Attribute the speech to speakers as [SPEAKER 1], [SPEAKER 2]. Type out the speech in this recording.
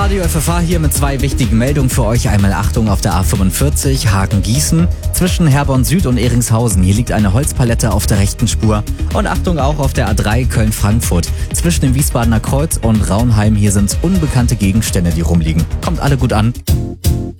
[SPEAKER 1] Radio FFH hier mit zwei wichtigen Meldungen für euch. Einmal Achtung auf der A45 Hagen-Gießen zwischen Herborn Süd und Ehringshausen. Hier liegt eine Holzpalette auf der rechten Spur. Und Achtung auch auf der A3 Köln-Frankfurt zwischen dem Wiesbadener Kreuz und Raunheim. Hier sind unbekannte Gegenstände, die rumliegen. Kommt alle gut an.